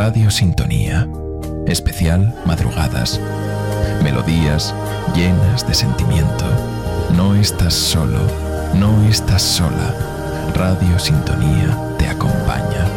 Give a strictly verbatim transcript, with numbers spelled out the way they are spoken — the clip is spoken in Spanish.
Radio Sintonía. Especial madrugadas. Melodías llenas de sentimiento. No estás solo, no estás sola. Radio Sintonía te acompaña.